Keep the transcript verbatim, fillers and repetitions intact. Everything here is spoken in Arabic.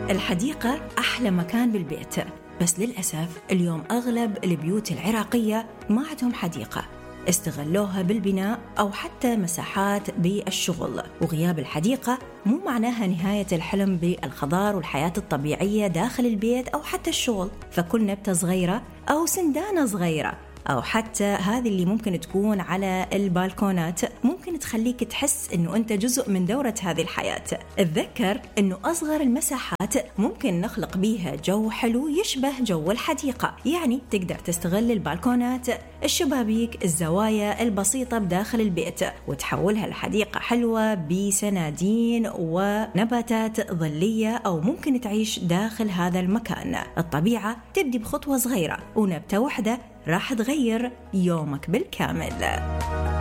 الحديقة أحلى مكان بالبيت، بس للأسف اليوم أغلب البيوت العراقية ما عندهم حديقة، استغلوها بالبناء أو حتى مساحات بالشغل. وغياب الحديقة مو معناها نهاية الحلم بالخضار والحياة الطبيعية داخل البيت أو حتى الشغل. فكل نبتة صغيرة أو سندانة صغيرة أو حتى هذه اللي ممكن تكون على البالكونات ممكن تخليك تحس إنه أنت جزء من دورة هذه الحياة. اتذكر إنه أصغر المساحات ممكن نخلق بيها جو حلو يشبه جو الحديقة. يعني تقدر تستغل البالكونات، الشبابيك، الزوايا البسيطة بداخل البيت وتحولها لحديقة حلوة بسنادين ونباتات ظلية، أو ممكن تعيش داخل هذا المكان. الطبيعة تبدي بخطوة صغيرة، ونبتة واحدة راح تغير يومك بالكامل.